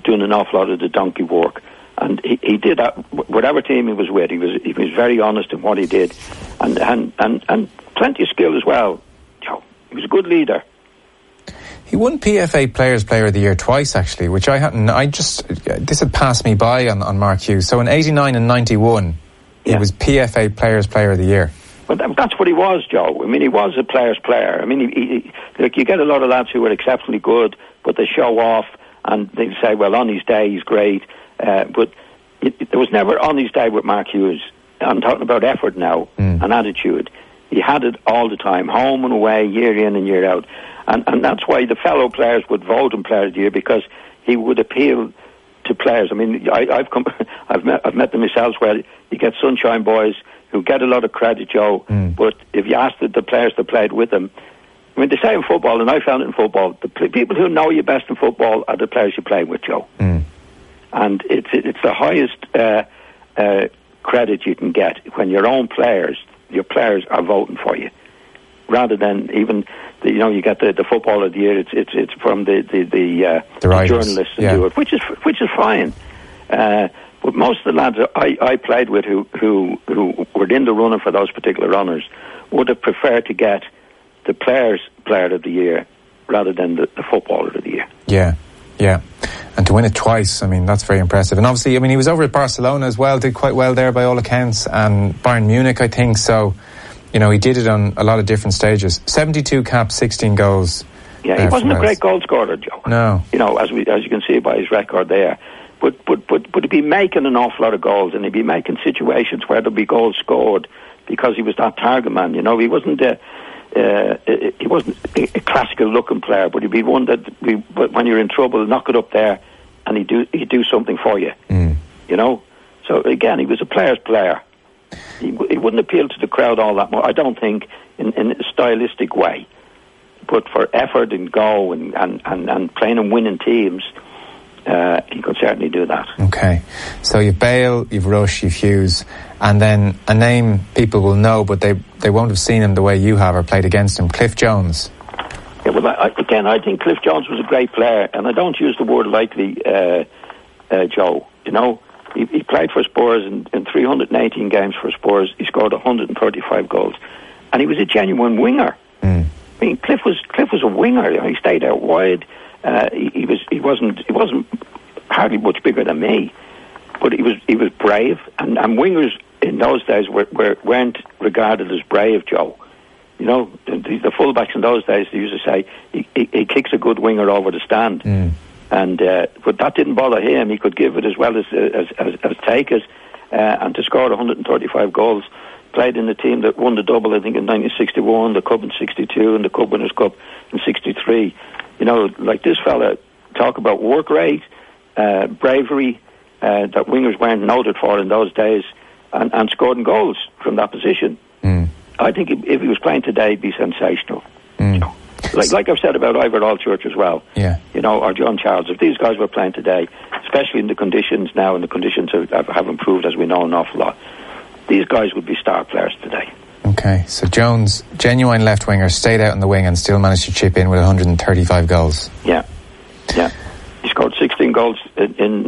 doing an awful lot of the donkey work. And he did that, whatever team he was with. He was very honest in what he did, and plenty of skill as well. He was a good leader. He won PFA Players Player of the Year twice, actually, which I hadn't. This had passed me by on Mark Hughes. So in '89 and '91, he was PFA Players Player of the Year. Well, that's what he was, Joe. I mean, he was a player's player. I mean, you get a lot of lads who are exceptionally good, but they show off and they say, well, on his day he's great. But there was never on his day with Mark Hughes. I'm talking about effort now and attitude. He had it all the time, home and away, year in and year out. And that's why the fellow players would vote him Player of the Year, because he would appeal to players. I mean, I've met them myself, where you get sunshine boys who get a lot of credit, Joe, but if you ask the players that played with them, I mean, they say in football, and I found it in football, the people who know you best in football are the players you play with, Joe. And it's the highest credit you can get when your own players, your players are voting for you, rather than even you get the Footballer of the Year. It's from the journalists who do it, which is fine. But most of the lads I played with who were in the running for those particular honours would have preferred to get the Players Player of the Year rather than the Footballer of the Year. Yeah. And to win it twice, I mean, that's very impressive. And obviously, I mean, he was over at Barcelona as well, did quite well there by all accounts, and Bayern Munich, I think. So, he did it on a lot of different stages. 72 caps, 16 goals. Yeah, he wasn't a great goal scorer, Joe. No. As you can see by his record there. But he'd be making an awful lot of goals, and he'd be making situations where there'd be goals scored because he was that target man. He wasn't he wasn't a classical looking player, but he'd be one that when you're in trouble, knock it up there, and he'd do something for you. So again, he was a player's player. He wouldn't appeal to the crowd all that much, I don't think, in a stylistic way. But for effort and go and playing and winning teams, he could certainly do that. Okay, so you've Bale, you've Rush, you've Hughes, and then a name people will know, but they won't have seen him the way you have or played against him, Cliff Jones. Yeah, well, I think Cliff Jones was a great player, and I don't use the word lightly, Joe. He played for Spurs in 318 games for Spurs. He scored 135 goals, and he was a genuine winger. I mean, Cliff was a winger. He stayed out wide. He wasn't hardly much bigger than me, but he was brave. And wingers in those days weren't regarded as brave, Joe. The fullbacks in those days, they used to say he kicks a good winger over the stand. And but that didn't bother him. He could give it as well as take it, and to score 135 goals. Played in the team that won the double, I think, in 1961, the Cup in 62, and the Cup Winners' Cup in 63. Like this fella, talk about work rate, bravery, that wingers weren't noted for in those days, and scoring goals from that position. I think if he was playing today, he'd be sensational. Like I've said about Ivor Allchurch as well, or John Charles. If these guys were playing today, especially in the conditions now, and the conditions have improved, as we know, an awful lot, these guys would be star players today. Okay, so Jones, genuine left winger, stayed out on the wing and still managed to chip in with 135 goals. Yeah. He scored 16 goals in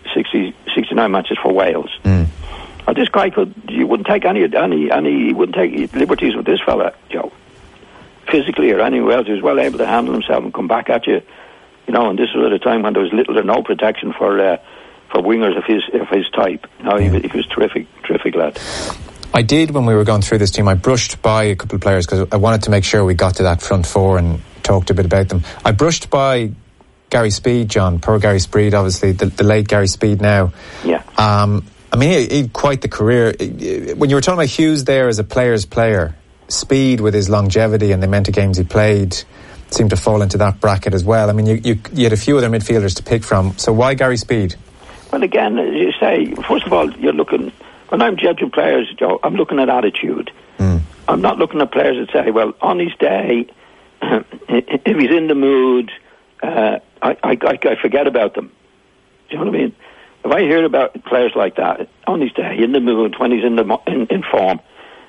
69 matches for Wales. This guy you wouldn't take he wouldn't take liberties with this fella, Joe. Physically or anywhere else, he was well able to handle himself and come back at you. And this was at a time when there was little or no protection for wingers of his type. He was terrific lad. I did, when we were going through this team, I brushed by a couple of players because I wanted to make sure we got to that front four and talked a bit about them. I brushed by Gary Speed, John. Poor Gary Speed, obviously, the late Gary Speed now. Yeah. I mean, he had quite the career. When you were talking about Hughes there as a player's player, Speed, with his longevity and the amount of games he played, seemed to fall into that bracket as well. I mean, you had a few other midfielders to pick from. So why Gary Speed? Well, again, as you say, first of all, you're looking... When I'm judging players, Joe, I'm looking at attitude. I'm not looking at players that say, well, on his day, if he's in the mood, I forget about them. Do you know what I mean? If I hear about players like that, on his day, in the mood, when he's in form,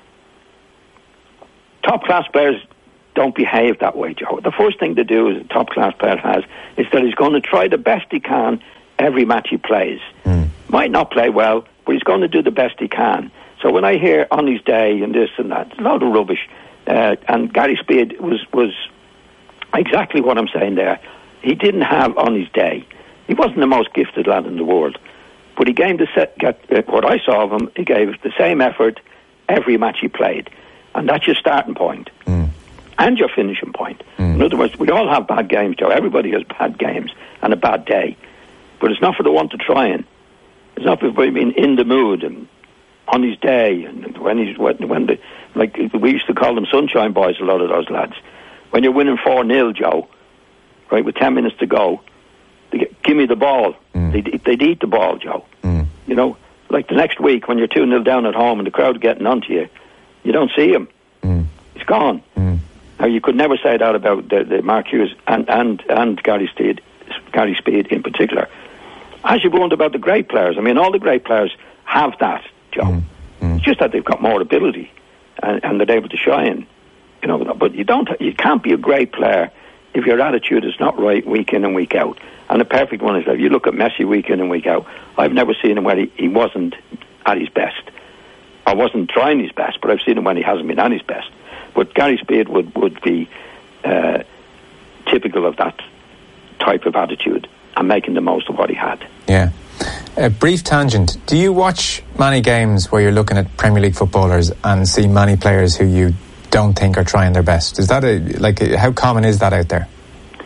top-class players don't behave that way, Joe. The first thing to do as a top-class player is that he's going to try the best he can every match he plays. Might not play well, but he's going to do the best he can. So when I hear on his day and this and that, it's a lot of rubbish. And Gary Speed was exactly what I'm saying there. He didn't have on his day. He wasn't the most gifted lad in the world, but he gave what I saw of him. He gave the same effort every match he played, and that's your starting point and your finishing point. In other words, we all have bad games, Joe. Everybody has bad games and a bad day, but it's not for the one to try and. It's not for being in the mood and on his day, and when we used to call them sunshine boys. A lot of those lads, when you're winning 4-0, Joe, right, with 10 minutes to go. Give me the ball. They'd eat the ball, Joe. You know, like the next week when you're 2-0 down at home and the crowd getting onto you, you don't see him. He's gone. Now, you could never say that about the Mark Hughes and Gary Speed in particular. As you wonder about the great players, I mean, all the great players have that, Joe. It's just that they've got more ability and they're able to shine. You know, but you can't be a great player if your attitude is not right week in and week out. And the perfect one is that if you look at Messi week in and week out, I've never seen him where he wasn't at his best. I wasn't trying his best, but I've seen him when he hasn't been at his best. But Gary Speed would be typical of that type of attitude and making the most of what he had. Yeah. A brief tangent. Do you watch many games where you're looking at Premier League footballers and see many players who you don't think are trying their best? Is that how common is that out there?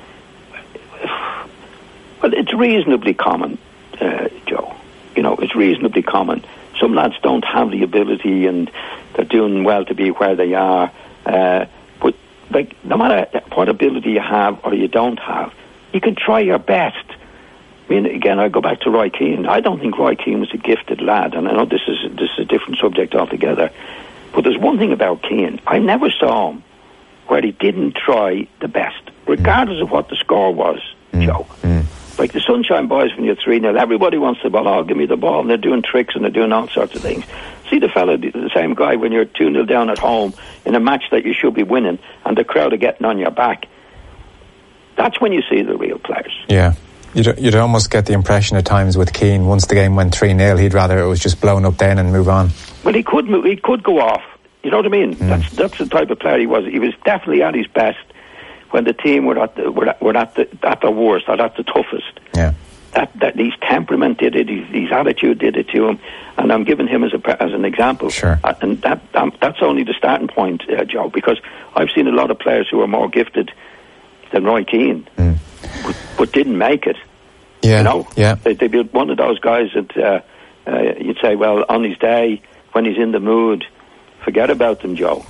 Well, it's reasonably common, Joe. You know, it's reasonably common. Some lads don't have the ability and they're doing well to be where they are. But like, no matter what ability you have or you don't have, you can try your best. I mean, again, I go back to Roy Keane. I don't think Roy Keane was a gifted lad, and I know this is a different subject altogether. But there's one thing about Keane. I never saw him where he didn't try the best, regardless of what the score was, Joe. Like the Sunshine Boys, when you're 3-0, everybody wants the ball. Oh, give me the ball. And they're doing tricks and they're doing all sorts of things. See the fella, the same guy, when you're 2-0 down at home in a match that you should be winning and the crowd are getting on your back. That's when you see the real players. Yeah. You'd almost get the impression at times with Keane, once the game went 3-0, he'd rather it was just blown up then and move on. Well, he could go off. You know what I mean? That's the type of player he was. He was definitely at his best when the team were at the worst, or at the toughest. Yeah. That his temperament did it, his attitude did it to him, and I'm giving him as an example. Sure. And that's only the starting point, Joe, because I've seen a lot of players who are more gifted than Roy Keane, but didn't make it. Yeah. You know? Yeah. They'd be one of those guys that you'd say, well, on his day, when he's in the mood, forget about them, Joe.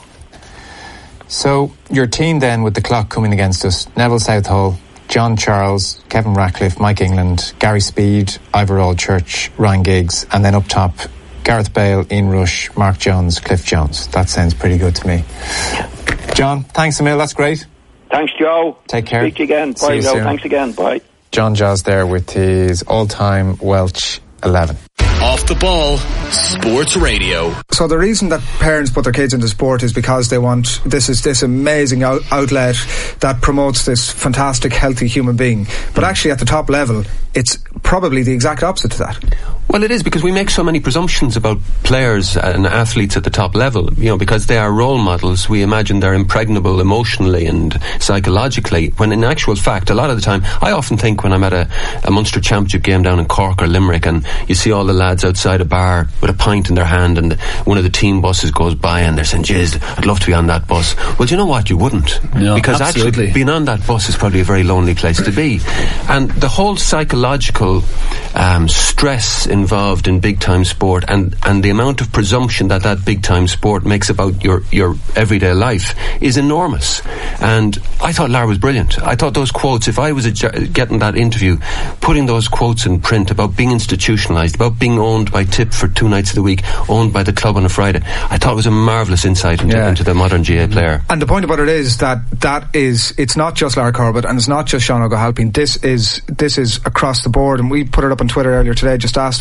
So, your team then, with the clock coming against us, Neville Southall, John Charles, Kevin Ratcliffe, Mike England, Gary Speed, Ivor Allchurch, Ryan Giggs, and then up top, Gareth Bale, Ian Rush, Mark Jones, Cliff Jones. That sounds pretty good to me. John, thanks a mil, that's great. Thanks, Joe. Take care. Speak to you again. Bye, Joe. Soon. Thanks again. Bye. John Jaws there with his all-time Welsh 11. Off the Ball Sports Radio. So the reason that parents put their kids into sport is because they want this amazing outlet that promotes this fantastic, healthy human being. But actually, at the top level, it's probably the exact opposite to that. Well, it is, because we make so many presumptions about players and athletes at the top level. You know, because they are role models, we imagine they're impregnable emotionally and psychologically, when in actual fact, a lot of the time, I often think when I'm at a Munster Championship game down in Cork or Limerick and you see all the lads outside a bar with a pint in their hand and one of the team buses goes by and they're saying, "Jeez, I'd love to be on that bus." Well, do you know what? You wouldn't. No, because absolutely. Actually being on that bus is probably a very lonely place to be. And the whole psychological stress involved in big time sport and the amount of presumption that big time sport makes about your everyday life is enormous. And I thought Lara was brilliant. I thought those quotes, if I was getting that interview, putting those quotes in print about being institutionalised, about being owned by Tip for 2 nights of the week, owned by the club on a Friday, I thought it was a marvellous insight into the modern GA player. And the point about it is that it's not just Lara Corbett and it's not just Sean O'Halpin. This is across the board, and we put it up on Twitter earlier today, just asked that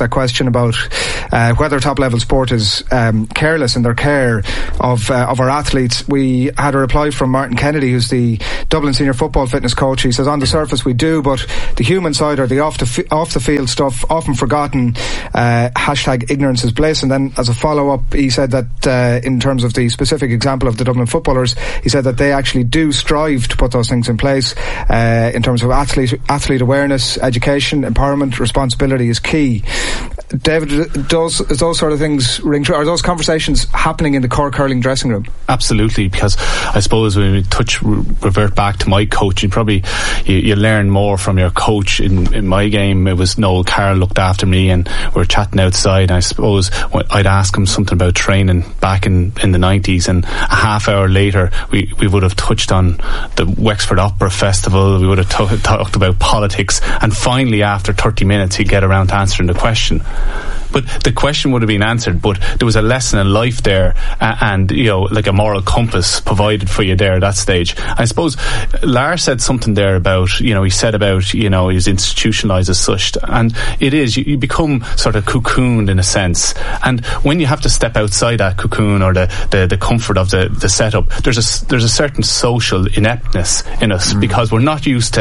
that question about whether top-level sport is careless in their care of our athletes, we had a reply from Martin Kennedy, who's the Dublin senior football fitness coach. He says, on the surface we do, but the human side, or the off the field stuff, often forgotten. Hashtag ignorance is bliss. And then as a follow-up, he said that in terms of the specific example of the Dublin footballers, he said that they actually do strive to put those things in place in terms of athlete awareness, education, empowerment, responsibility is key. David, those sort of things ring true? Are those conversations happening in the Cork hurling dressing room? Absolutely, because I suppose when we revert back to my coach, you learn more from your coach. In my game, it was Noel Carroll looked after me, and we were chatting outside, and I suppose I'd ask him something about training back in the 90s, and a half hour later we would have touched on the Wexford Opera Festival, we would have talked about politics, and finally after 30 minutes he'd get around to answering the question. But the question would have been answered, but there was a lesson in life there, and like a moral compass provided for you there at that stage. I suppose Lars said something there about, he said about, he's institutionalised as such, and it is, you become sort of cocooned in a sense, and when you have to step outside that cocoon or the comfort of the setup, there's a certain social ineptness in us, because we're not used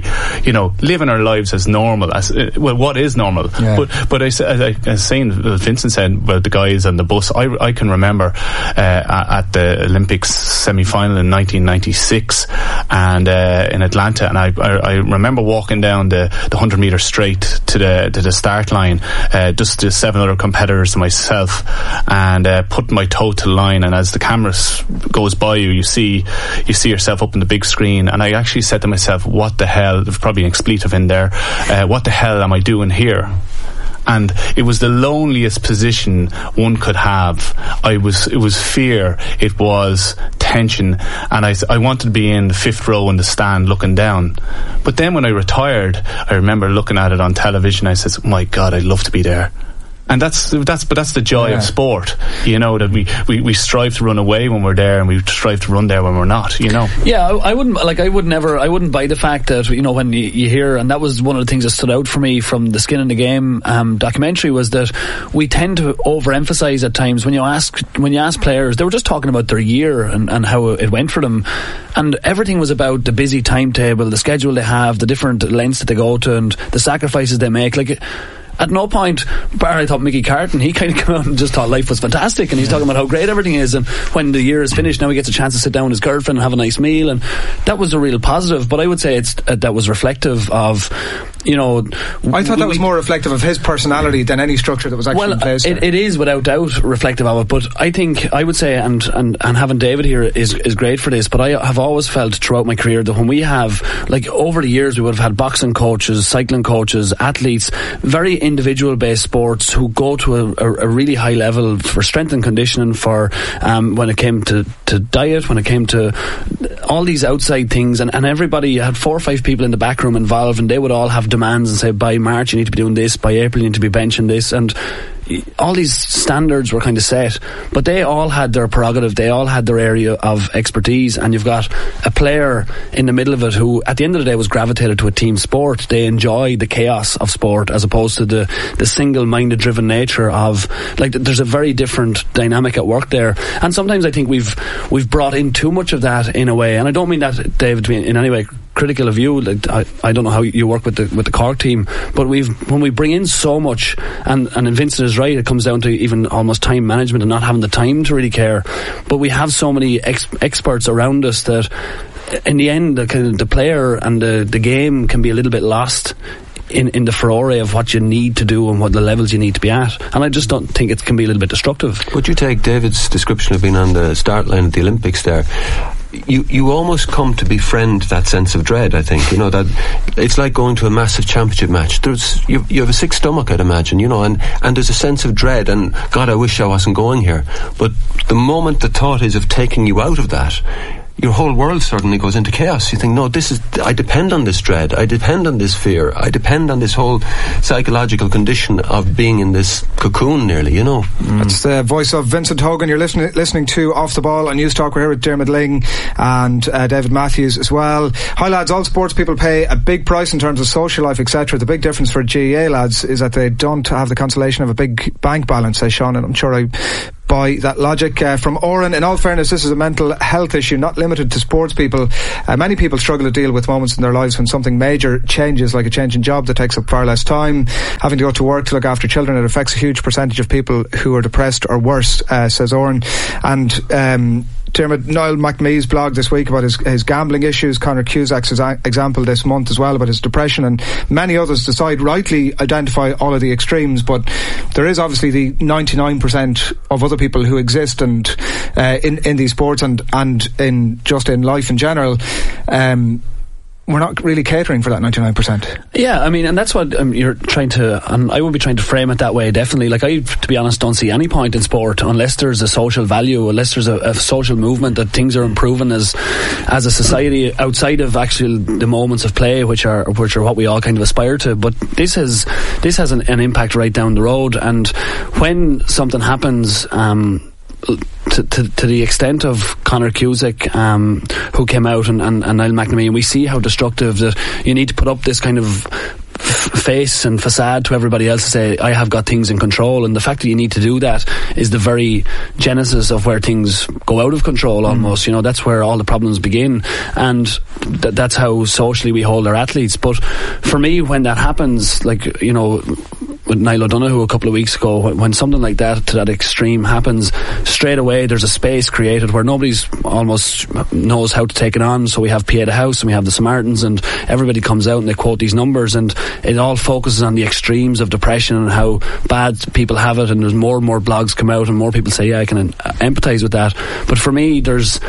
to living our lives as normal, as what is normal. Yeah. But I saying, Vincent said about the guys on the bus, I can remember at the Olympics semi-final in 1996 and in Atlanta, and I remember walking down the 100 metre straight to the start line, just the 7 other competitors and myself, and putting my toe to the line, and as the camera goes by you see yourself up on the big screen, and I actually said to myself, what the hell, there's probably an expletive in there, what the hell am I doing here? And it was the loneliest position one could have. It was fear, it was tension, and I wanted to be in the 5th row in the stand looking down. But then when I retired, I remember looking at it on television, I said, oh my God, I'd love to be there. And that's the joy of sport, that we strive to run away when we're there, and we strive to run there when we're not, Yeah, I wouldn't buy the fact that, when you hear, and that was one of the things that stood out for me from the Skin in the Game documentary, was that we tend to overemphasize at times when you ask players, they were just talking about their year and how it went for them, and everything was about the busy timetable, the schedule they have, the different lengths that they go to, and the sacrifices they make. At no point, I thought Mickey Carton, he kind of came out and just thought life was fantastic, and he's talking about how great everything is, and when the year is finished, now he gets a chance to sit down with his girlfriend and have a nice meal, and that was a real positive. But I would say that was reflective of, I thought that was more reflective of his personality than any structure that was actually in place. It is without doubt reflective of it, but I would say, and having David here is great for this, but I have always felt throughout my career that when we have, over the years, we would have had boxing coaches, cycling coaches, athletes, very individual based sports who go to a really high level for strength and conditioning, for when it came to diet, when it came to all these outside things, and everybody had 4 or 5 people in the back room involved, and they would all have demands and say, by March you need to be doing this, by April you need to be benching this, and all these standards were kind of set, but they all had their prerogative, they all had their area of expertise, and you've got a player in the middle of it who at the end of the day was gravitated to a team sport. They enjoy the chaos of sport as opposed to the single-minded driven nature of, there's a very different dynamic at work there, and sometimes I think we've brought in too much of that in a way, and I don't mean that, David, to be in any way critical of you. I don't know how you work with the Cork team, but when we bring in so much, and Vincent is right, it comes down to even almost time management and not having the time to really care, but we have so many experts around us that in the end the player and the game can be a little bit lost in the furore of what you need to do and what the levels you need to be at, and I just don't think it can be a little bit destructive. Would you take David's description of being on the start line at the Olympics there? You almost come to befriend that sense of dread, I think. That it's like going to a massive championship match. You have a sick stomach, I'd imagine, and there's a sense of dread, and God, I wish I wasn't going here. But the moment the thought is of taking you out of that, your whole world suddenly goes into chaos. You think, no, I depend on this dread, I depend on this fear, I depend on this whole psychological condition of being in this cocoon nearly, you know. That's the voice of Vincent Hogan. You're listening to Off the Ball on News Talk. We're here with Dermot Ling and David Matthews as well. Hi lads, all sports people pay a big price in terms of social life, etc. The big difference for GAA lads is that they don't have the consolation of a big bank balance, says Sean, and I'm sure I by that logic. From Oren, in all fairness, this is a mental health issue, not limited to sports people. Many people struggle to deal with moments in their lives when something major changes, like a change in job that takes up far less time, having to go to work to look after children. It affects a huge percentage of people who are depressed or worse, says Oren. And Dermot, Niall McNamee's blog this week about his gambling issues, Conor Cusack's example this month as well about his depression, and many others rightly identify all of the extremes, but there is obviously the 99% of other people who exist and in these sports and in just in life in general. We're not really catering for that 99%. Yeah, I mean, and that's what you're trying to, and I would be trying to frame it that way, definitely. Like, I, to be honest, don't see any point in sport unless there's a social value, unless there's a social movement that things are improving as a society outside of actually the moments of play, which are what we all kind of aspire to. But this has an impact right down the road, and when something happens, to the extent of Conor Cusack, who came out, and Niall McNamee, and we see how destructive that you need to put up this kind of face and facade to everybody else to say, I have got things in control, and the fact that you need to do that is the very genesis of where things go out of control almost. You know, that's where all the problems begin, and that's how socially we hold our athletes. But for me, when that happens, like, you know, with Niall O'Donoghue a couple of weeks ago, when something like that to that extreme happens, straight away there's a space created where nobody's almost knows how to take it on. So we have PA the House and we have the Samaritans, and everybody comes out and they quote these numbers, and it all focuses on the extremes of depression and how bad people have it, and there's more and more blogs come out and more people say, yeah, I can empathise with that. But for me,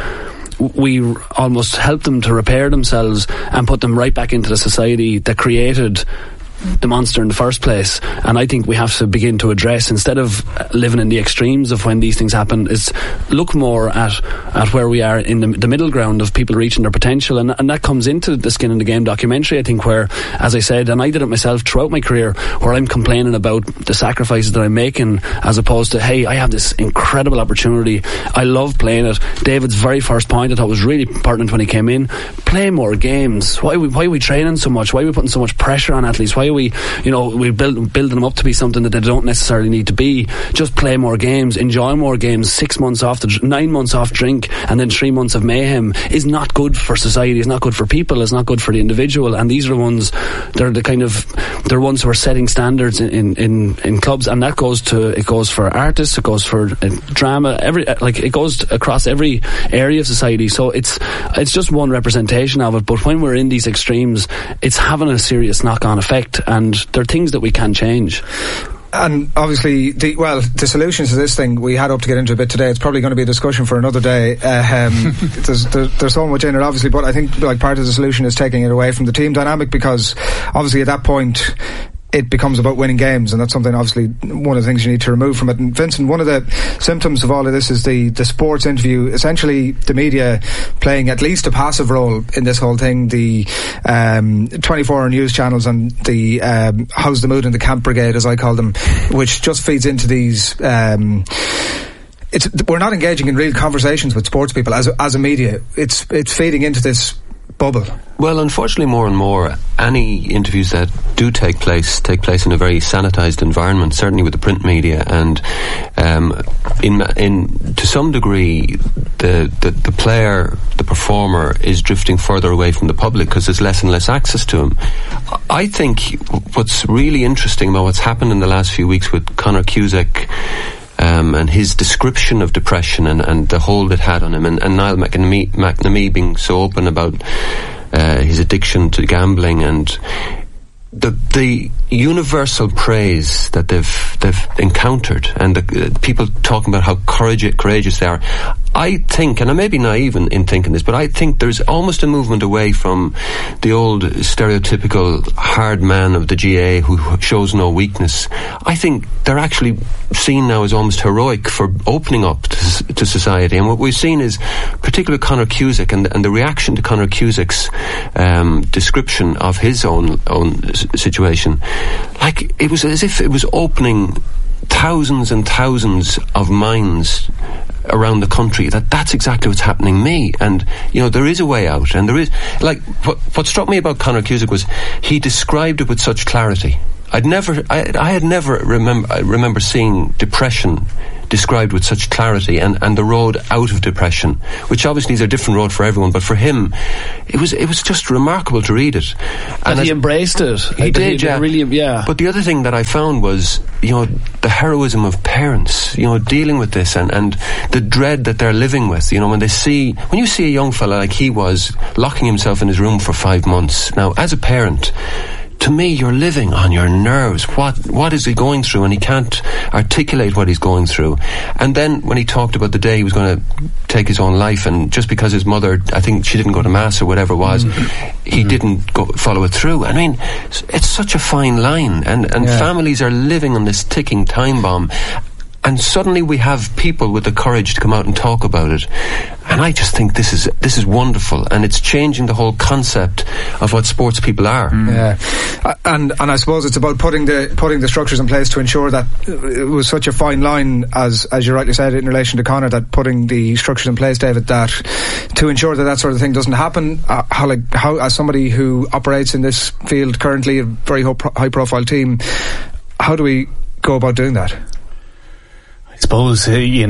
we almost help them to repair themselves and put them right back into the society that created the monster in the first place. And I think we have to begin to address, instead of living in the extremes of when these things happen, is look more at where we are in the middle ground of people reaching their potential, and that comes into the Skin in the Game documentary, I think, where, as I said, and I did it myself throughout my career, where I'm complaining about the sacrifices that I'm making, as opposed to, hey, I have this incredible opportunity, I love playing it. David's very first point I thought was really pertinent when he came in: play more games. Why are we training so much? Why are we putting so much pressure on athletes? Why are we building them up to be something that they don't necessarily need to be? Just play more games, enjoy more games. 6 months off 9 months off drink, and then 3 months of mayhem is not good for society, it's not good for people, it's not good for the individual. And these are ones, they're ones who are setting standards in clubs, and that goes for artists, it goes for drama, it goes across every area of society. So it's just one representation of it, but when we're in these extremes, it's having a serious knock-on effect, and there are things that we can change. And obviously, the solutions to this thing we had up to get into a bit today. It's probably going to be a discussion for another day. There's so much in it, obviously, but I think like part of the solution is taking it away from the team dynamic, because obviously at that point it becomes about winning games, and that's something obviously one of the things you need to remove from it. And Vincent, one of the symptoms of all of this is the sports interview, essentially the media playing at least a passive role in this whole thing. The 24-hour news channels and the How's the Mood in the Camp Brigade, as I call them, which just feeds into these we're not engaging in real conversations with sports people as a media. It's feeding into this bubble. Well, unfortunately, more and more, any interviews that do take place in a very sanitised environment, certainly with the print media, and to some degree, the player, the performer, is drifting further away from the public because there's less and less access to him. I think what's really interesting about what's happened in the last few weeks with Conor Cusack, and his description of depression and the hold it had on him, and Niall McNamee being so open about his addiction to gambling, and the universal praise that they've encountered, and the people talking about how courageous they are. I think, and I may be naive in thinking this, but I think there's almost a movement away from the old stereotypical hard man of the GAA who shows no weakness. I think they're actually seen now as almost heroic for opening up to society. And what we've seen is, particularly Conor Cusack and the reaction to Conor Cusack's description of his own situation. Like, it was as if it was opening thousands and thousands of minds around the country that's exactly what's happening to me, and there is a way out, and there is, like, what struck me about Conor Cusack was he described it with such clarity. I remember seeing depression described with such clarity, and the road out of depression, which obviously is a different road for everyone, but for him it was just remarkable to read it. And he embraced it. He did, yeah. Really, yeah. But the other thing that I found was, the heroism of parents, dealing with this, and the dread that they're living with, when you see a young fella like he was, locking himself in his room for 5 months. Now, as a parent, to me, you're living on your nerves. What is he going through? And he can't articulate what he's going through. And then when he talked about the day he was going to take his own life, and just because his mother, I think she didn't go to mass or whatever it was, he didn't follow it through. I mean, it's such a fine line, and families are living on this ticking time bomb. And suddenly we have people with the courage to come out and talk about it. And I just think this is wonderful, and it's changing the whole concept of what sports people are. Yeah, and I suppose it's about putting the structures in place to ensure that it was such a fine line, as you rightly said in relation to Conor, that putting the structures in place, David, that to ensure that sort of thing doesn't happen. How as somebody who operates in this field currently, a very high profile team, how do we go about doing that? I suppose,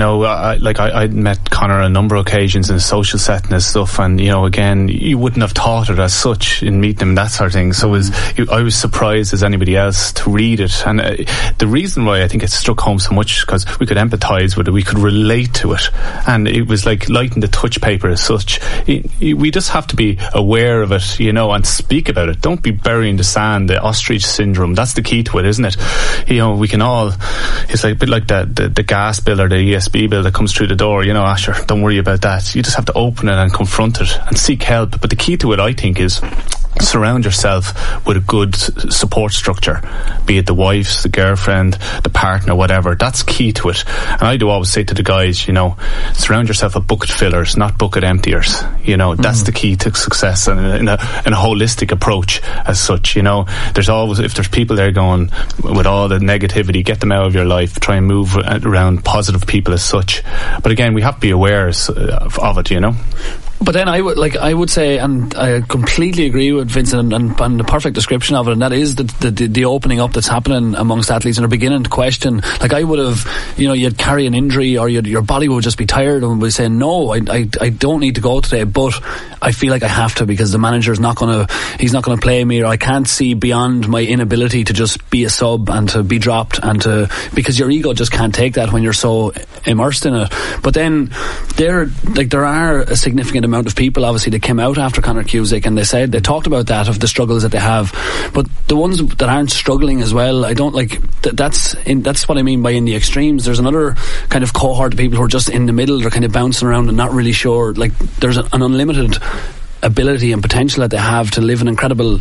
I met Conor on a number of occasions in a social setting and stuff, and, again, you wouldn't have thought it as such in meeting him and that sort of thing. So I was surprised as anybody else to read it. And the reason why I think it struck home so much, because we could empathise with it, we could relate to it. And it was like lighting the touch paper as such. We just have to be aware of it, and speak about it. Don't be burying the sand, the ostrich syndrome. That's the key to it, isn't it? We can all, it's like a bit like the gas bill or the ESB bill that comes through the door, Asher, don't worry about that. You just have to open it and confront it and seek help. But the key to it, I think, is surround yourself with a good support structure, be it the wife, the girlfriend, the partner, whatever. That's key to it. And I do always say to the guys, surround yourself with bucket fillers, not bucket emptiers. That's the key to success, and in a holistic approach as such. There's always, if there's people there going with all the negativity, get them out of your life. Try and move around positive people as such. But again, we have to be aware of it. But then I would say, and I completely agree with Vincent and the perfect description of it, and that is the opening up that's happening amongst athletes, and they're beginning to question. Like, I would have, you'd carry an injury, or your body would just be tired, and would be saying, no, I don't need to go today, but I feel like I have to, because the manager's he's not gonna play me, or I can't see beyond my inability to just be a sub and to be dropped, because your ego just can't take that when you're so immersed in it. But then there are a significant amount of people obviously that came out after Conor Cusack, and they talked about that, of the struggles that they have, but the ones that aren't struggling as well, I don't like that's what I mean by in the extremes. There's another kind of cohort of people who are just in the middle, they're kind of bouncing around and not really sure, like there's an unlimited ability and potential that they have to live an incredible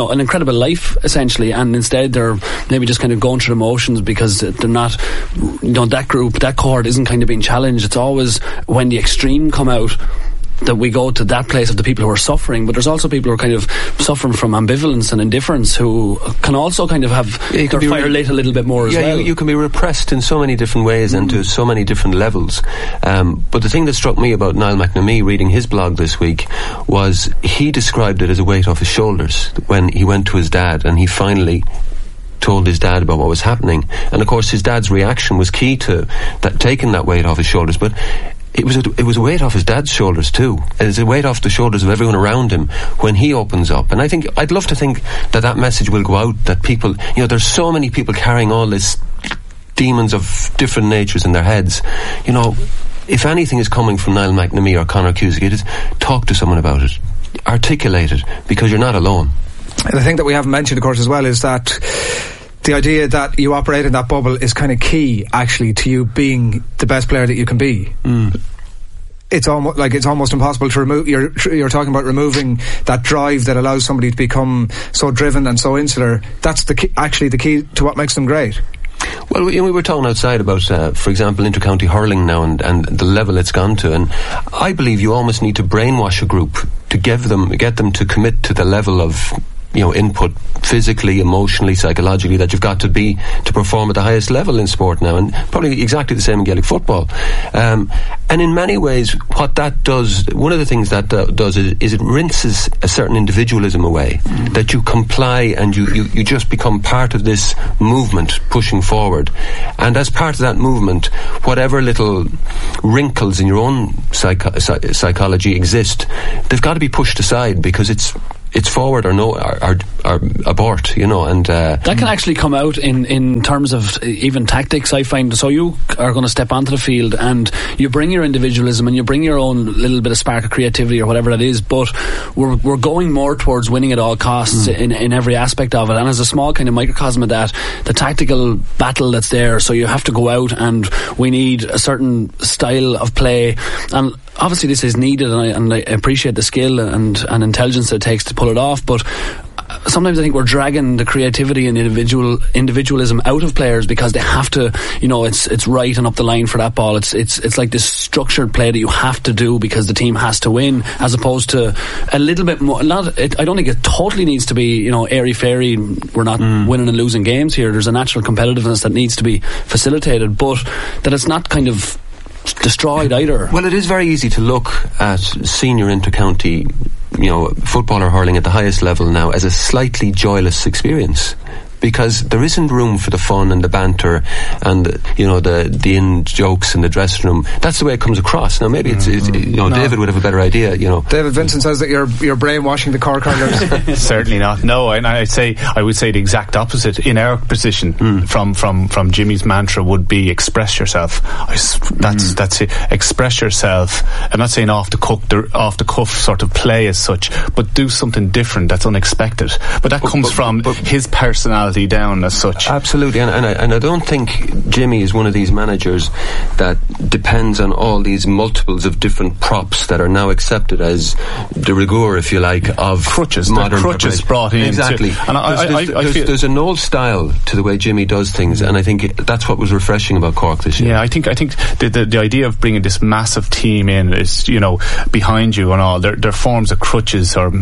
life essentially, and instead they're maybe just kind of going through the motions because they're not, that cohort isn't kind of being challenged. It's always when the extreme come out that we go to that place of the people who are suffering, but there's also people who are kind of suffering from ambivalence and indifference, who can also kind of have their fire lit a little bit more as well. You can be repressed in so many different ways and to so many different levels. But the thing that struck me about Niall McNamee reading his blog this week was he described it as a weight off his shoulders when he went to his dad and he finally told his dad about what was happening. And of course his dad's reaction was key to that, taking that weight off his shoulders. But it was a weight off his dad's shoulders too. It's a weight off the shoulders of everyone around him when he opens up. And I think I'd love to think that message will go out, that people, there's so many people carrying all this demons of different natures in their heads. If anything is coming from Niall McNamee or Conor Cusack, it is talk to someone about it, articulate it, because you're not alone. The thing that we haven't mentioned, of course, as well, is that the idea that you operate in that bubble is kind of key, actually, to you being the best player that you can be. it's almost impossible to remove. You're talking about removing that drive that allows somebody to become so driven and so insular. That's the key to what makes them great. Well, we were talking outside about, for example, intercounty hurling now and the level it's gone to, and I believe you almost need to brainwash a group to get them to commit to the level of input physically, emotionally, psychologically that you've got to be to perform at the highest level in sport now, and probably exactly the same in Gaelic football. And in many ways, what that does, one of the things that does is it rinses a certain individualism away, that you comply and you just become part of this movement pushing forward. And as part of that movement, whatever little wrinkles in your own psychology exist, they've got to be pushed aside, because it's forward or abort, and that can actually come out in terms of even tactics, I find. So you are going to step onto the field and you bring your individualism and you bring your own little bit of spark of creativity or whatever that is, but we're going more towards winning at all costs in every aspect of it. And as a small kind of microcosm of that, the tactical battle that's there, so you have to go out and we need a certain style of play, and obviously this is needed, and I appreciate the skill and intelligence that it takes to pull it off, but sometimes I think we're dragging the creativity and individualism out of players because they have to, it's right and up the line for that ball. It's like this structured play that you have to do because the team has to win, as opposed to a little bit more. I don't think it totally needs to be, airy fairy. We're not winning and losing games here. There's a natural competitiveness that needs to be facilitated, but that it's not kind of destroyed either. Well, it is very easy to look at senior intercounty football or hurling at the highest level now as a slightly joyless experience, because there isn't room for the fun and the banter and the in jokes in the dressing room. That's the way it comes across. Now maybe David would have a better idea. David Vincent says that you're brainwashing the Cork hurlers. Certainly not. No, and I would say the exact opposite. In our position, from Jimmy's mantra would be express yourself. That's it. Express yourself. I'm not saying off the cuff sort of play as such, but do something different that's unexpected. But that comes from his personality down as such. Absolutely, and I don't think Jimmy is one of these managers that depends on all these multiples of different props that are now accepted as de rigueur, if you like, of crutches. Modern crutches brought in. Exactly. And I feel there's an old style to the way Jimmy does things, and I think that's what was refreshing about Cork this year. Yeah, I think the idea of bringing this massive team in is behind you and all. There forms of crutches or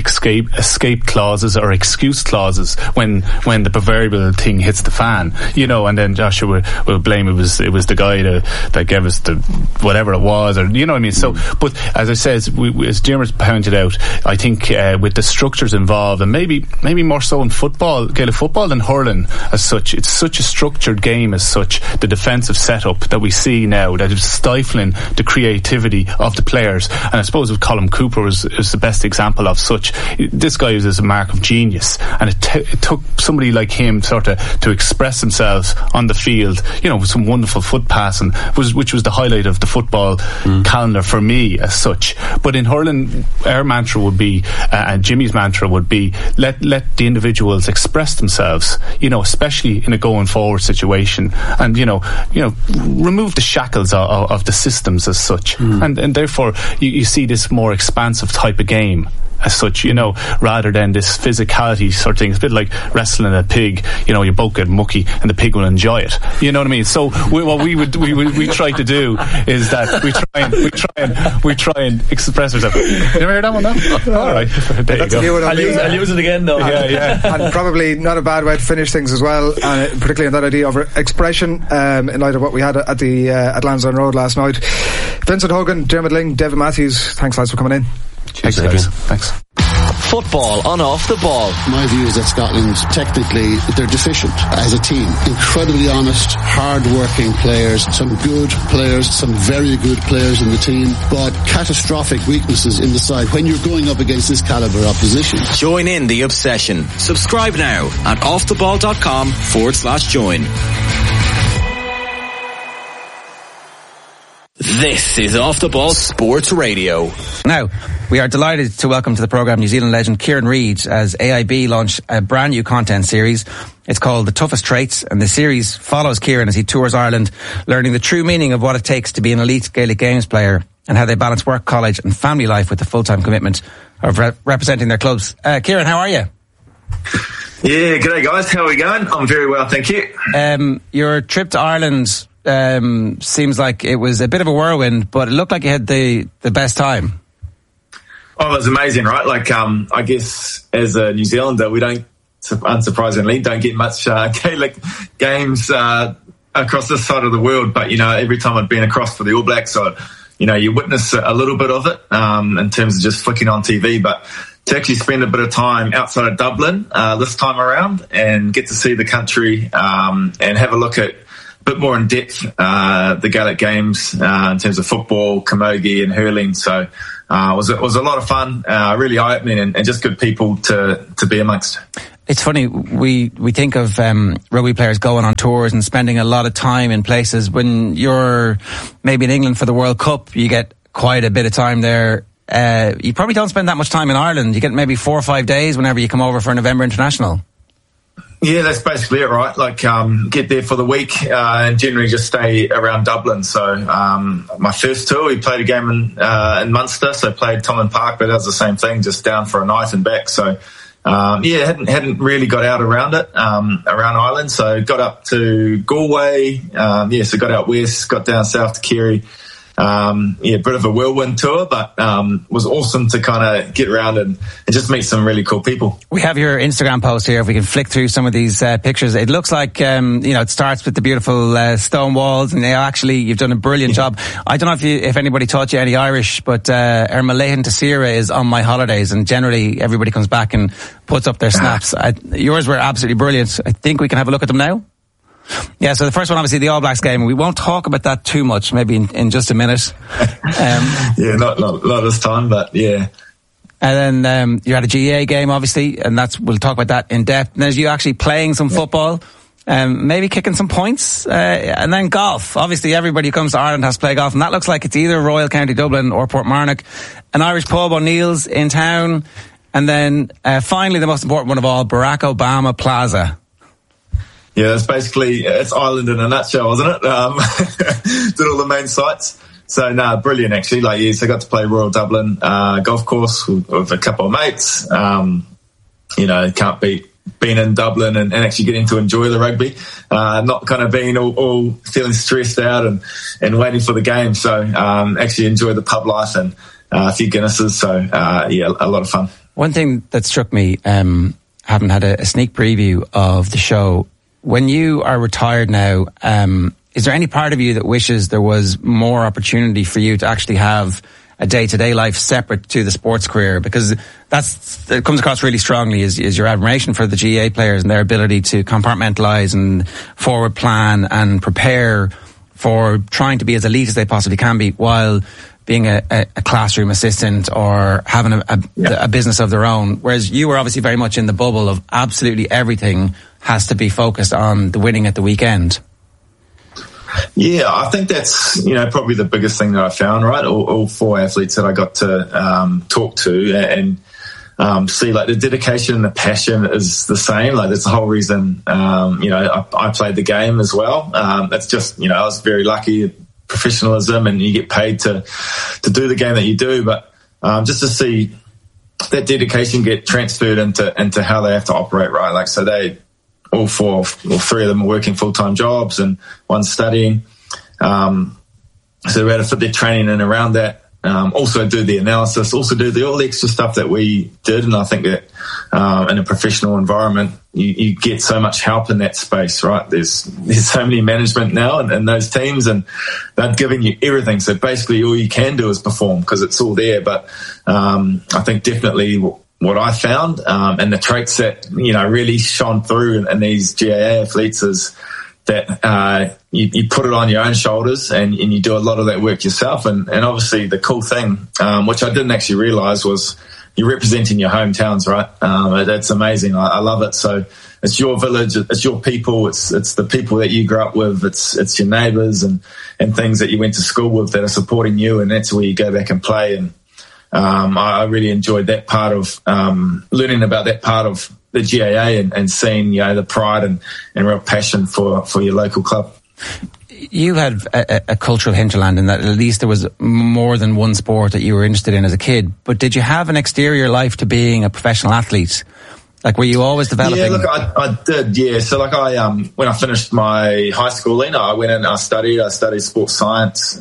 escape clauses or excuse clauses when the proverbial thing hits the fan, and then Joshua will blame it was the guy that gave us the whatever it was, or what I mean. So, but as I said, as Jim pointed out, I think with the structures involved, and maybe more so in football, Gaelic football than hurling as such, it's such a structured game as such. The defensive setup that we see now that is stifling the creativity of the players, and I suppose with Colin Cooper is the best example of such. This guy is a mark of genius, and it took somebody like him sort of to express themselves on the field, with some wonderful foot passing, which was the highlight of the football calendar for me as such. But in hurling, our mantra would be, and Jimmy's mantra would be, let the individuals express themselves, especially in a going forward situation, and remove the shackles of the systems as such, and therefore you see this more expansive type of game as such, rather than this physicality sort of thing. It's a bit like wrestling a pig. You both get mucky and the pig will enjoy it. You know what I mean? So what we try to do is that we try and express ourselves. You ever heard that one? No? All right, there you go. I'll use it again though. Yeah. And probably not a bad way to finish things as well, particularly on that idea of expression, in light of what we had at the at Lansdowne Road last night. Vincent Hogan, Dermot Ling, David Matthews, thanks lads for coming in. Thanks, Adrian. Thanks. Football on Off the Ball. My view is that Scotland, technically, they're deficient as a team. Incredibly honest, hard-working players, some good players, some very good players in the team, but catastrophic weaknesses in the side when you're going up against this calibre opposition. Join in the obsession. Subscribe now at offtheball.com/join. This is Off the Ball Sports Radio. Now, we are delighted to welcome to the programme New Zealand legend Kieran Reid as AIB launch a brand new content series. It's called The Toughest Traits, and the series follows Kieran as he tours Ireland, learning the true meaning of what it takes to be an elite Gaelic Games player and how they balance work, college and family life with the full-time commitment of representing their clubs. Kieran, how are you? Yeah, g'day guys. How are we going? I'm very well, thank you. Your trip to Ireland seems like it was a bit of a whirlwind, but it looked like you had the best time. Oh, it was amazing, right? Like, I guess as a New Zealander, we don't, unsurprisingly, don't get much Gaelic games across this side of the world. But, you know, every time I'd been across for the All Blacks, you witness a little bit of it in terms of just flicking on TV. But to actually spend a bit of time outside of Dublin this time around and get to see the country and have a look at a bit more in depth the Gaelic Games in terms of football, camogie and hurling. So it was a lot of fun, really eye-opening and just good people to be amongst. It's funny, we think of rugby players going on tours and spending a lot of time in places. When you're maybe in England for the World Cup, you get quite a bit of time there. You probably don't spend that much time in Ireland. You get maybe 4 or 5 days whenever you come over for a November International. Yeah, that's basically it, right? Like, get there for the week and generally just stay around Dublin. So, my first tour, we played a game in Munster, so played Thomond Park, but that was the same thing, just down for a night and back. So, hadn't really got out around it, around Ireland. So got up to Galway, so got out west, got down south to Kerry. Bit of a whirlwind tour, but was awesome to kind of get around and just meet some really cool people. We have your Instagram post here. If we can flick through some of these pictures, it looks like it starts with the beautiful stone walls, and actually you've done a brilliant job. I don't know if anybody taught you any Irish, but Ermalahan Tasira is on my holidays, and generally everybody comes back and puts up their snaps. Yours were absolutely brilliant. I think we can have a look at them now. Yeah, so the first one, obviously, the All Blacks game. We won't talk about that too much, maybe in just a minute. Not this time, but yeah. And then you had a GAA game, obviously, and we'll talk about that in depth. And there's you actually playing some football, maybe kicking some points, and then golf. Obviously, everybody who comes to Ireland has to play golf, and that looks like it's either Royal County Dublin or Portmarnock. An Irish pub, O'Neill's in town, and then finally, the most important one of all, Barack Obama Plaza. Yeah, that's basically, it's Ireland in a nutshell, wasn't it? Did all the main sites. So, brilliant actually. So I got to play Royal Dublin golf course with a couple of mates. Can't beat being in Dublin and actually getting to enjoy the rugby. Not kind of being all feeling stressed out and waiting for the game. So, actually enjoy the pub life and a few Guinnesses. So, a lot of fun. One thing that struck me, having had a sneak preview of the show, when you are retired now, is there any part of you that wishes there was more opportunity for you to actually have a day-to-day life separate to the sports career? Because it comes across really strongly is your admiration for the GAA players and their ability to compartmentalise and forward plan and prepare for trying to be as elite as they possibly can be while being a classroom assistant or having a business of their own. Whereas you were obviously very much in the bubble of absolutely everything has to be focused on the winning at the weekend. Yeah, I think that's, probably the biggest thing that I found, right? All 4 athletes that I got to talk to and see, the dedication and the passion is the same. That's the whole reason, I played the game as well. That's just, I was very lucky, professionalism, and you get paid to do the game that you do. But just to see that dedication get transferred into how they have to operate, right? So they, all 4 or 3 of them are working full-time jobs and one's studying. So we had to fit their training in around that. Also do the analysis, also do all the extra stuff that we did. And I think that in a professional environment, you get so much help in that space, right? There's so many management now in those teams, and they're giving you everything. So basically all you can do is perform because it's all there. But I think definitely what I found and the traits that, really shone through in these GAA athletes is that you put it on your own shoulders and you do a lot of that work yourself. And obviously the cool thing, which I didn't actually realise, was you're representing your hometowns, right? That's amazing. I love it. So it's your village, it's your people, it's the people that you grew up with, it's your neighbours and things that you went to school with that are supporting you, and that's where you go back and play. And I really enjoyed that part of learning about that part of the GAA and seeing, the pride and real passion for your local club. You had a cultural hinterland in that at least there was more than one sport that you were interested in as a kid. But did you have an exterior life to being a professional athlete? Like, were you always developing? Yeah, look, I did, yeah. So, like, when I finished my high schooling, I went in and I studied sports science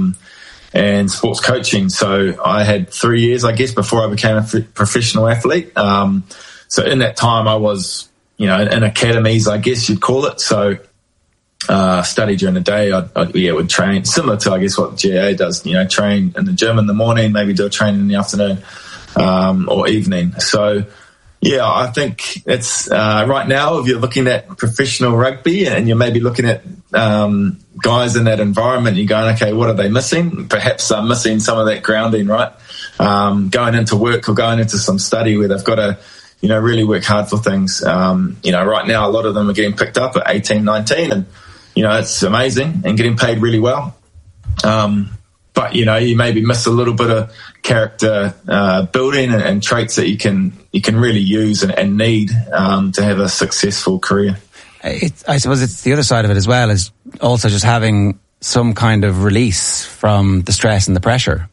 and sports coaching. So I had 3 years, I guess, before I became a professional athlete. So in that time I was, in academies, I guess you'd call it. So study during the day. I would train similar to, I guess, what the GAA does. Train in the gym in the morning, maybe do a training in the afternoon or evening. So yeah, I think it's right now. If you're looking at professional rugby and you're maybe looking at guys in that environment, you're going, okay, what are they missing? Perhaps they're missing some of that grounding, right? Going into work or going into some study where they've got to, really work hard for things. Right now a lot of them are getting picked up at 18, 19 and, it's amazing and getting paid really well. But, you maybe miss a little bit of character building and traits that you can really use and need to have a successful career. I suppose it's the other side of it as well, is also just having some kind of release from the stress and the pressure.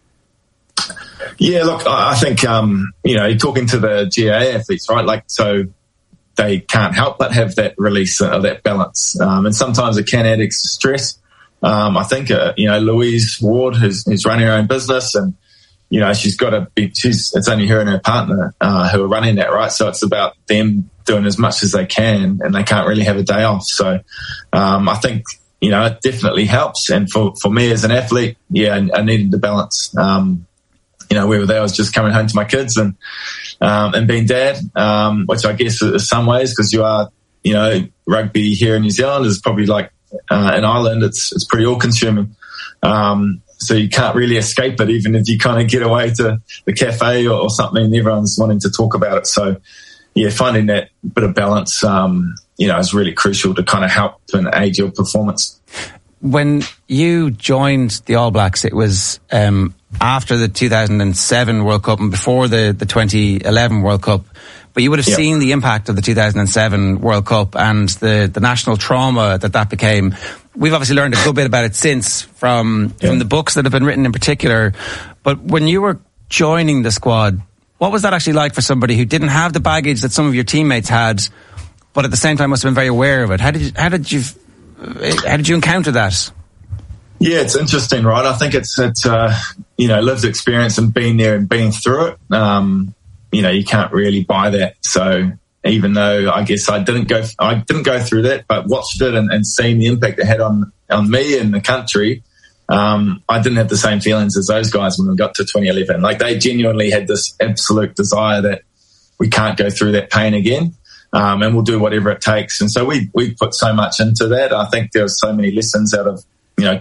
Yeah, look, I think, you're talking to the GAA athletes, right? Like, so they can't help but have that release or that balance. And sometimes it can add extra stress. I think, Louise Ward, who's running her own business, and, she's got to be, it's only her and her partner who are running that, right? So it's about them doing as much as they can, and they can't really have a day off. So I think, it definitely helps. And for me as an athlete, yeah, I needed the balance. Whether that was just coming home to my kids and being dad, which I guess in some ways, because you are, rugby here in New Zealand is probably like in Ireland, it's pretty all-consuming. So you can't really escape it, even if you kind of get away to the cafe or something, everyone's wanting to talk about it. So, yeah, finding that bit of balance, is really crucial to kind of help and aid your performance. When you joined the All Blacks, it was after the 2007 World Cup and before the 2011 World Cup. But you would have seen the impact of the 2007 World Cup and the national trauma that became. We've obviously learned a good bit about it since from the books that have been written in particular. But when you were joining the squad, what was that actually like for somebody who didn't have the baggage that some of your teammates had, but at the same time must have been very aware of it? How did you encounter that? Yeah, it's interesting, right? I think it's lived experience and being there and being through it. You can't really buy that. So even though I guess I didn't go through that, but watched it and seen the impact it had on me and the country, I didn't have the same feelings as those guys when we got to 2011. Like, they genuinely had this absolute desire that we can't go through that pain again, and we'll do whatever it takes. And so we put so much into that. I think there were so many lessons out of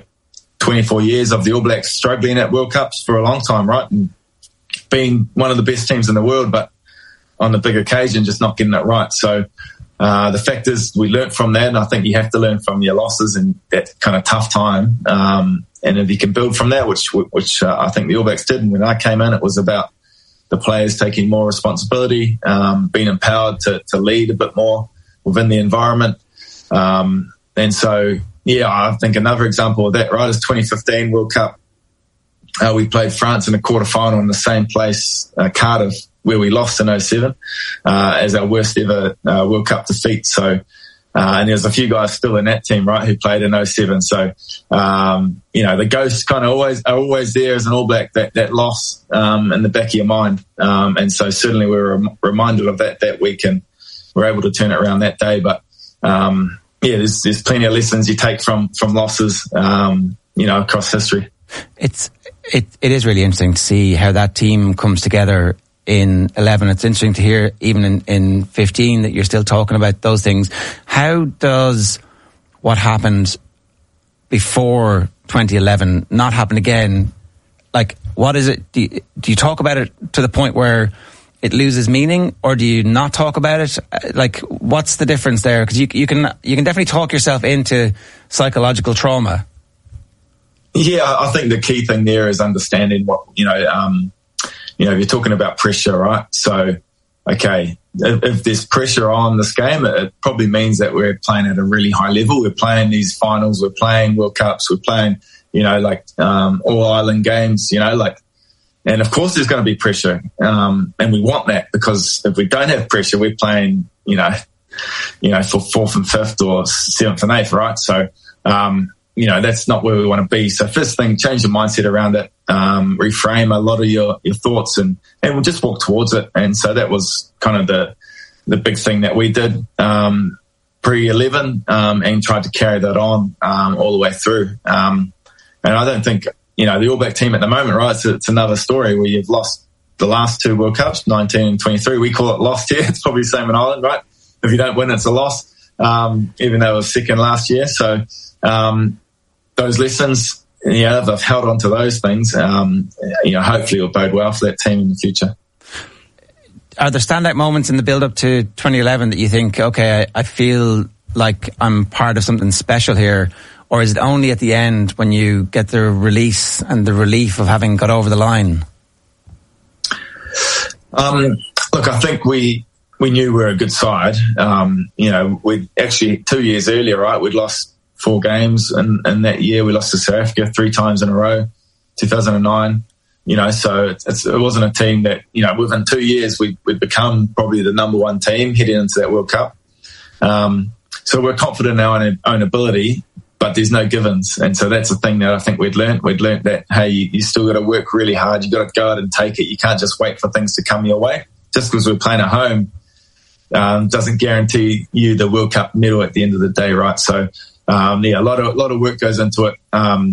24 years of the All Blacks struggling at World Cups for a long time, right? And being one of the best teams in the world, but on the big occasion, just not getting it right. So the fact is, we learnt from that, and I think you have to learn from your losses and that kind of tough time. And if you can build from that, which I think the All Blacks did, and when I came in, it was about the players taking more responsibility, being empowered to lead a bit more within the environment. And so, yeah, I think another example of that, right, is 2015 World Cup. We played France in a quarterfinal in the same place, Cardiff, where we lost in 2007 as our worst ever World Cup defeat. So, and there's a few guys still in that team, right, who played in 2007. So, the ghosts kind of always there as an All Black, that loss in the back of your mind. And so certainly we were reminded of that week, and we're able to turn it around that day. But there's plenty of lessons you take from losses, across history. It is really interesting to see how that team comes together in 11. It's interesting to hear even in 15 that you're still talking about those things. How does what happened before 2011 not happen again? Like, what is it? Do you talk about it to the point where it loses meaning, or do you not talk about it? Like, what's the difference there? Because you can definitely talk yourself into psychological trauma. Yeah, I think the key thing there is understanding what, you're talking about pressure, right? So, okay, if there's pressure on this game, it probably means that we're playing at a really high level. We're playing these finals, we're playing World Cups, we're playing, all island games, and of course there's going to be pressure. And we want that, because if we don't have pressure, we're playing, for fourth and fifth or seventh and eighth, right? So, that's not where we want to be. So first thing, change your mindset around it, reframe a lot of your thoughts and we'll just walk towards it. And so that was kind of the big thing that we did, pre-11, and tried to carry that on, all the way through. And I don't think, the All Black team at the moment, right, it's another story where you've lost the last two World Cups, 19 and 23. We call it lost here. It's probably the same in Ireland, right? If you don't win, it's a loss, even though it was second last year. So those lessons, they've held on to those things. Hopefully it'll bode well for that team in the future. Are there standout moments in the build-up to 2011 that you think, okay, I feel like I'm part of something special here? Or is it only at the end when you get the release and the relief of having got over the line? Look, I think we knew we were a good side. We'd actually 2 years earlier, right, we'd lost 4 games, and that year we lost to South Africa 3 times in a row, 2009. So it wasn't a team that, within 2 years we'd become probably the number one team heading into that World Cup. So we're confident in our own ability, but there's no givens. And so that's the thing that I think we'd learnt. We'd learnt that, hey, you still got to work really hard. You got to go out and take it. You can't just wait for things to come your way. Just because we're playing at home doesn't guarantee you the World Cup medal at the end of the day, right? So, a lot of work goes into it.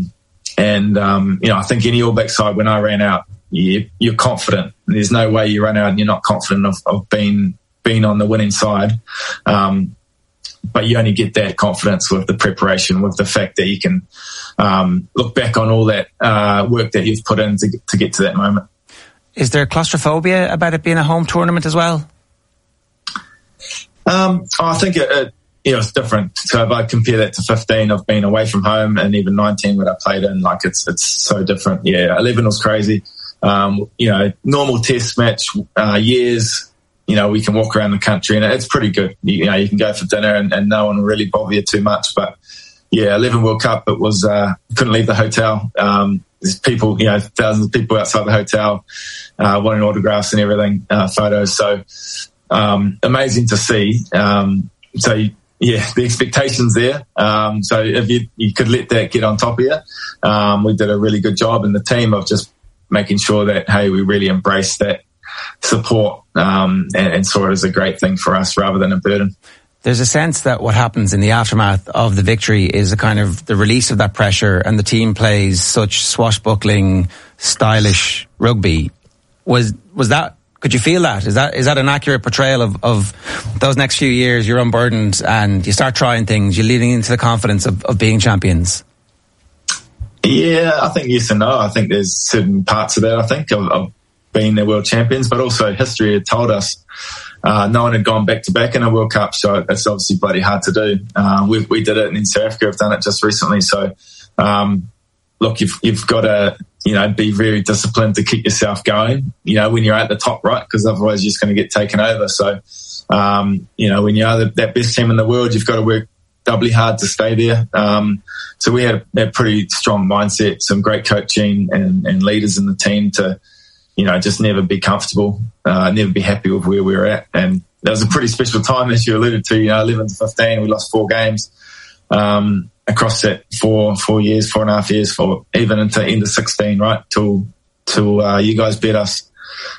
I think any All Black side, when I ran out, you're confident. There's no way you run out and you're not confident of being on the winning side. But you only get that confidence with the preparation, with the fact that you can look back on all that work that you've put in to get to that moment. Is there claustrophobia about it being a home tournament as well? I think it's different. So if I compare that to 15 of being away from home, and even 19 when I played in, it's so different. Yeah, 11 was crazy. Normal test match years. We can walk around the country and it's pretty good. You can go for dinner and no one will really bother you too much. But yeah, 11 World Cup, it was, couldn't leave the hotel. There's people, thousands of people outside the hotel, wanting autographs and everything, photos. So, amazing to see. The expectations there. So if you could let that get on top of you, we did a really good job in the team of just making sure that, hey, we really embrace that support and saw it as a great thing for us rather than a burden. There's a sense that what happens in the aftermath of the victory is a kind of the release of that pressure, and the team plays such swashbuckling, stylish rugby. Was that? Could you feel that? Is that an accurate portrayal of those next few years? You're unburdened and you start trying things. You're leading into the confidence of being champions. Yeah, I think yes and no. I think there's certain parts of that. I think of being the world champions, but also history had told us no one had gone back to back in a World Cup, so it's obviously bloody hard to do. We did it, and in South Africa have done it just recently. So, look, you've got to be very disciplined to keep yourself going. When you're at the top, right? Because otherwise you're just going to get taken over. So, when you are that best team in the world, you've got to work doubly hard to stay there. So we had a pretty strong mindset, some great coaching and leaders in the team to, just never be comfortable, never be happy with where we were at. And that was a pretty special time, as you alluded to, 11 to 15, we lost 4 games across that 4.5 years, for even into end of 16, right, till you guys beat us.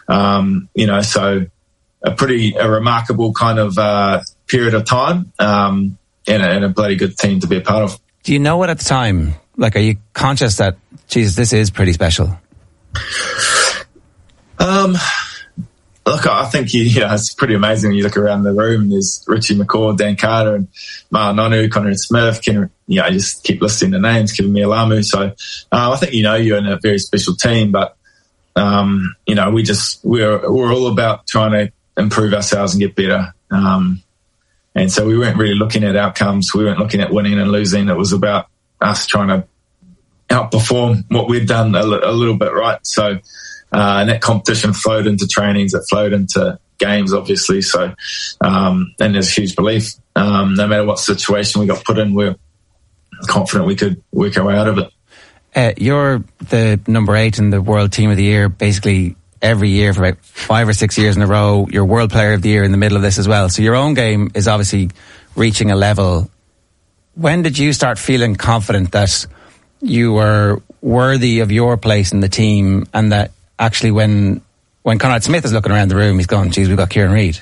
So a remarkable kind of period of time and a bloody good team to be a part of. Do you know it at the time? Like, are you conscious that, geez, this is pretty special? Look, I think it's pretty amazing when you look around the room and there's Richie McCaw, Dan Carter and Ma'a Nonu, Conrad Smith, I just keep listing the names, Kevin Mialamu. So I think you're in a very special team, but You know, we're all about trying to improve ourselves and get better. And so we weren't really looking at outcomes. We weren't looking at winning and losing. It was about us trying to outperform what we'd done a little bit, right? So, and that competition flowed into trainings, it flowed into games, obviously. So, and there's a huge belief, no matter what situation we got put in, we're confident we could work our way out of it. You're the number 8 in the World Team of the Year, basically every year for about 5 or 6 years in a row. You're World Player of the Year in the middle of this as well. So your own game is obviously reaching a level. When did you start feeling confident that you were worthy of your place in the team, and that actually when Conrad Smith is looking around the room, he's going, geez, we've got Kieran Reid?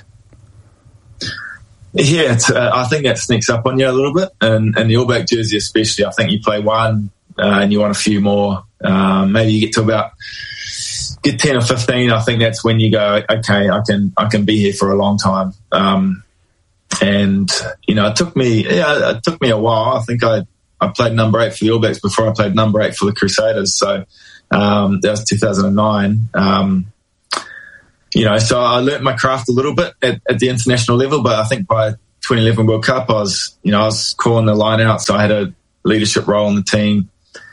Yeah, I think that sneaks up on you a little bit, and the All Black jersey especially. I think you play one and you want a few more. Maybe you get to get 10 or 15. I think that's when you go, okay, I can be here for a long time. And you know, it took me a while. I think I played number 8 for the All Blacks before I played number 8 for the Crusaders. So that was 2009. You know, so I learnt my craft a little bit at the international level, but I think by 2011 World Cup, I was calling the line out, so I had a leadership role in the team.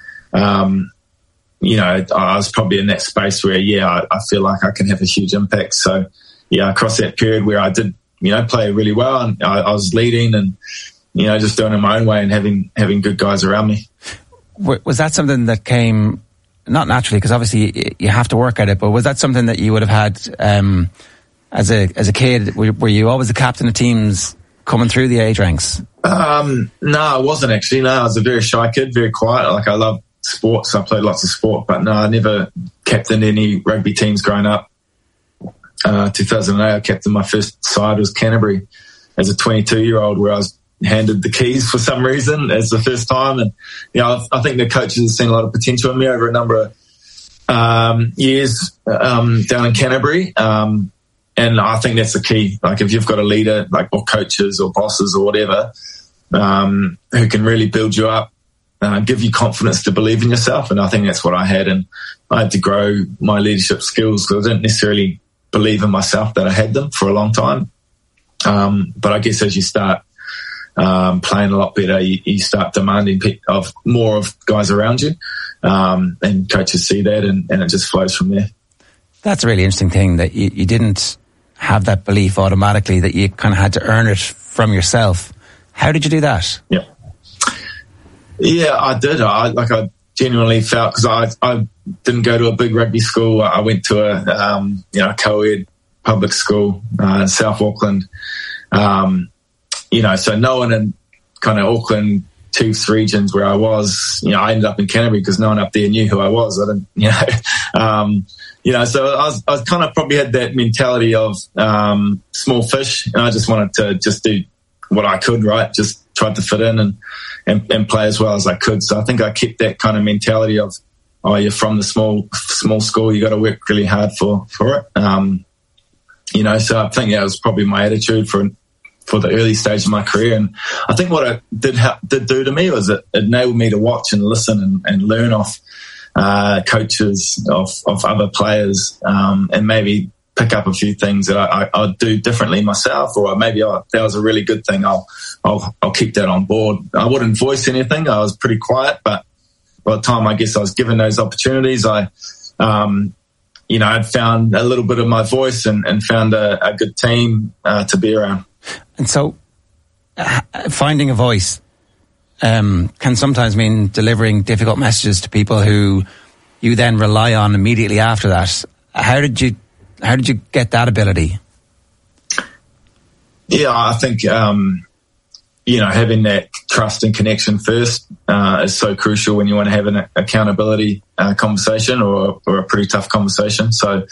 You know, I was probably in that space where, I feel like I can have a huge impact. So, across that period where I did, play really well, and I was leading and, just doing it my own way and having good guys around me. Was that something that came, not naturally, because obviously you have to work at it, but was that something that you would have had as a kid? Were you always the captain of teams coming through the age ranks? No, I wasn't actually. No, I was a very shy kid, very quiet. Like, I love sports. I played lots of sport, but no, I never captained any rugby teams growing up. 2008, I captained my first side was Canterbury as a 22-year-old, where I was handed the keys for some reason as the first time. And, I think the coaches have seen a lot of potential in me over a number of years down in Canterbury. And I think that's the key. Like, if you've got a leader, like, or coaches or bosses or whatever, who can really build you up, give you confidence to believe in yourself. And I think that's what I had. And I had to grow my leadership skills because I didn't necessarily believe in myself that I had them for a long time. But I guess as you start playing a lot better, you start demanding more of guys around you. And coaches see that, and it just flows from there. That's a really interesting thing, that you didn't have that belief automatically, that you kind of had to earn it from yourself. How did you do that? Yeah, I did. I genuinely felt, because I didn't go to a big rugby school. I went to a co-ed public school in South Auckland. So no one in kind of Auckland Chiefs regions where I was, I ended up in Canterbury because no one up there knew who I was. I didn't, so I was kind of probably had that mentality of small fish, and I just wanted to just do what I could, right? Just tried to fit in and play as well as I could. So I think I kept that kind of mentality of, you're from the small school, you got to work really hard for it. So I think that was probably my attitude for the early stage of my career. And I think what it did do to me was it enabled me to watch and listen and learn off coaches of other players, and maybe pick up a few things that I'd do differently myself, or maybe that was a really good thing. I'll keep that on board. I wouldn't voice anything. I was pretty quiet, but by the time I guess I was given those opportunities, I'd found a little bit of my voice and found a good team to be around. And so finding a voice can sometimes mean delivering difficult messages to people who you then rely on immediately after that. How did you get that ability? Yeah, I think, having that trust and connection first is so crucial when you want to have an accountability conversation or a pretty tough conversation. So,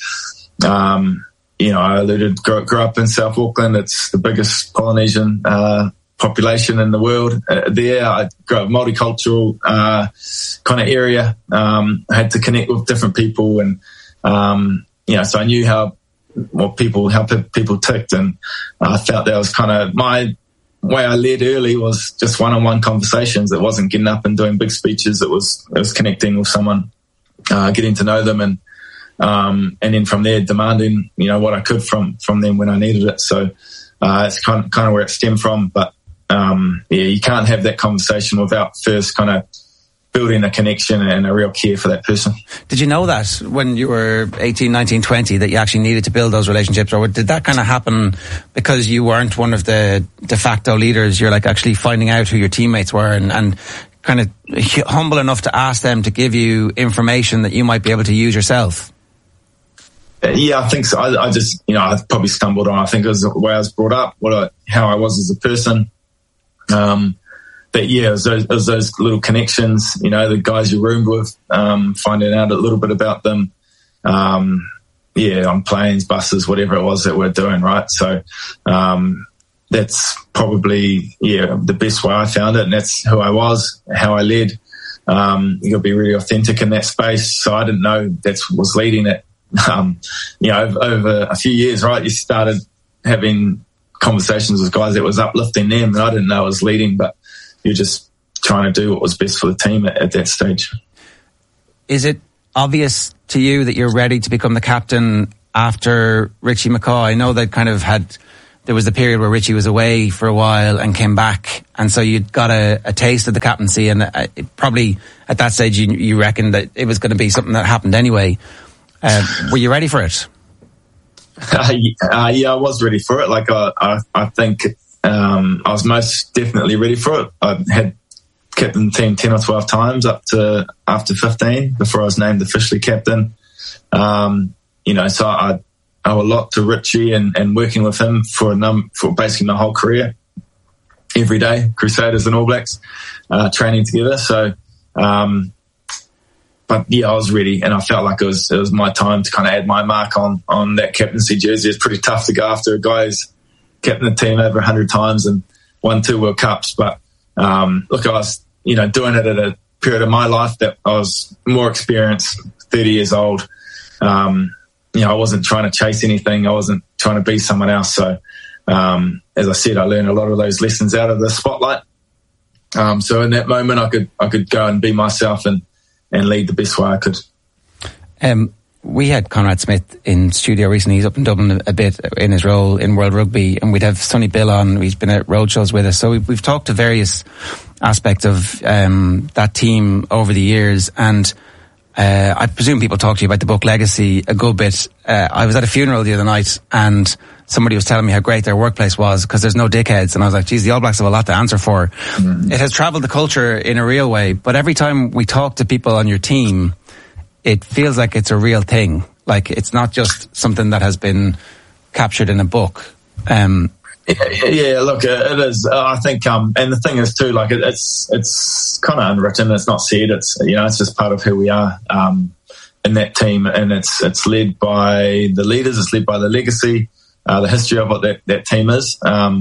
I grew up in South Auckland. It's the biggest Polynesian population in the world. There, I grew up multicultural kind of area. I had to connect with different people, and so I knew how people ticked, and I felt that was kind of my way. I led early was just one-on-one conversations. It wasn't getting up and doing big speeches. It was connecting with someone, getting to know them, and and then from there demanding, what I could from them when I needed it. So it's kind of where it stemmed from. But you can't have that conversation without first kind of building a connection and a real care for that person. Did you know that when you were 18, 19, 20 that you actually needed to build those relationships, or did that kind of happen because you weren't one of the de facto leaders? You're like actually finding out who your teammates were and kind of humble enough to ask them to give you information that you might be able to use yourself? Yeah, I think so. I just, I probably stumbled on. I think it was the way I was brought up, how I was as a person. But yeah, it was those little connections, the guys you roomed with, finding out a little bit about them. On planes, buses, whatever it was that we're doing, right? So, that's probably, the best way I found it. And that's who I was, how I led. You got to be really authentic in that space. So I didn't know that was leading it. Over a few years, right? You started having conversations with guys that was uplifting them, and I didn't know it was leading, but you're just trying to do what was best for the team at that stage. Is it obvious to you that you're ready to become the captain after Richie McCaw? I know that kind of there was the period where Richie was away for a while and came back, and so you'd got a taste of the captaincy, and probably at that stage you reckoned that it was going to be something that happened anyway. Were you ready for it? I was ready for it. Like I think I was most definitely ready for it. I had captain the team 10 or 12 times up to after 15 before I was named officially captain. So I owe a lot to Richie and working with him for basically my whole career. Every day, Crusaders and All Blacks, training together. So, but yeah, I was ready, and I felt like it was my time to kind of add my mark on that captaincy jersey. It's pretty tough to go after a guy who's captain the team over 100 times and won 2 World Cups. But look, I was doing it at a period of my life that I was more experienced, 30 years old. I wasn't trying to chase anything. I wasn't trying to be someone else. So as I said, I learned a lot of those lessons out of the spotlight. So in that moment, I could go and be myself and lead the best way I could. We had Conrad Smith in studio recently. He's up in Dublin a bit in his role in World Rugby, and we'd have Sonny Bill on. He's been at roadshows with us. So we've talked to various aspects of that team over the years, and I presume people talk to you about the book Legacy a good bit. I was at a funeral the other night, and somebody was telling me how great their workplace was because there's no dickheads, and I was like, geez, the All Blacks have a lot to answer for. It has travelled the culture in a real way, but every time we talk to people on your team, it feels like it's a real thing. Like it's not just something that has been captured in a book. Yeah, look, it is. I think, and the thing is too, like it's kind of unwritten. It's not said. It's it's just part of who we are in that team, and it's led by the leaders. It's led by the legacy, the history of what that team is.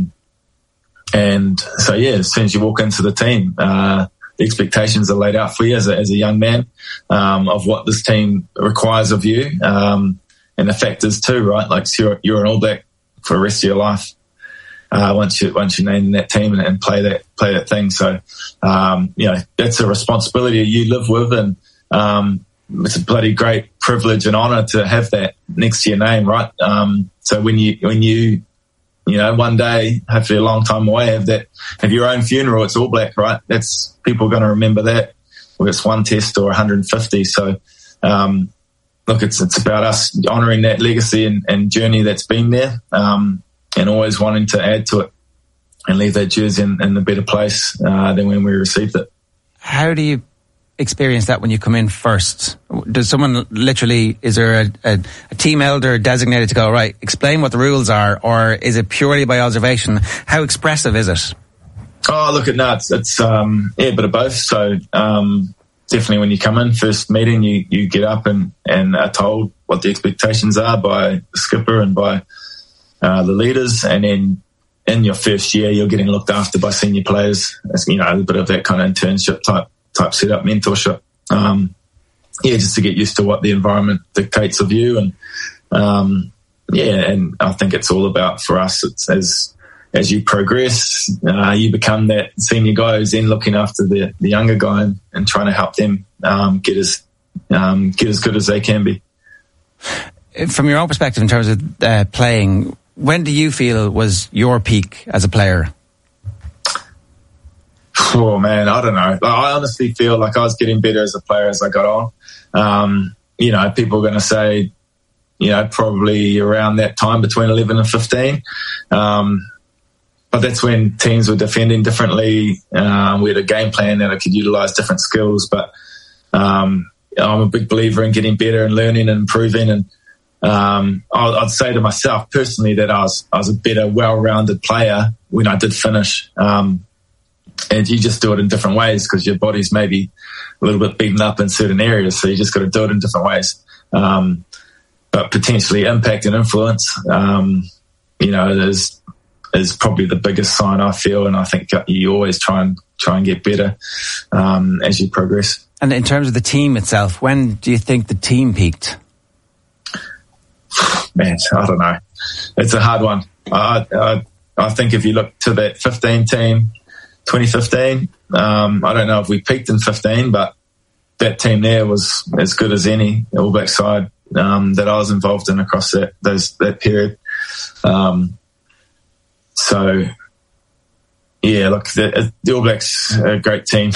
And so, yeah, as soon as you walk into the team, the expectations are laid out for you as a young man of what this team requires of you. And the fact is too, right? Like you're an All Black for the rest of your life. Once you name in that team and play that thing. So, that's a responsibility you live with, and it's a bloody great privilege and honour to have that next to your name, right? So when you one day, hopefully a long time away, have your own funeral, it's All Black, right? That's people are going to remember that, whether it's one test or 150. So, look, it's about us honouring that legacy and journey that's been there. And always wanting to add to it and leave that jersey in a better place than when we received it. How do you experience that when you come in first? Does someone literally, is there a team elder designated to go, right, explain what the rules are, or is it purely by observation? How expressive is it? Oh, look, it's a bit of both. So definitely when you come in, first meeting, you get up and are told what the expectations are by the skipper and by the leaders, and then in your first year, you're getting looked after by senior players. It's, a bit of that kind of internship type setup, mentorship. Just to get used to what the environment dictates of you, and and I think it's all about, for us, it's as you progress, you become that senior guy who's then looking after the younger guy and trying to help them get as good as they can be. From your own perspective, in terms of playing, when do you feel was your peak as a player? Oh man, I don't know. I honestly feel like I was getting better as a player as I got on. People are going to say, probably around that time between 11 and 15. But that's when teams were defending differently. We had a game plan that I could utilise different skills. But I'm a big believer in getting better and learning and improving. And I'd say to myself personally that I was a better, well-rounded player when I did finish. And you just do it in different ways because your body's maybe a little bit beaten up in certain areas, so you just got to do it in different ways. But potentially impact and influence, is probably the biggest sign I feel, and I think you always try and get better as you progress. And in terms of the team itself, when do you think the team peaked? Man, I don't know. It's a hard one. I think if you look to that 15 team, 2015. I don't know if we peaked in 15, but that team there was as good as any All Black side that I was involved in across that period. So, yeah, look, the All Blacks are a great team.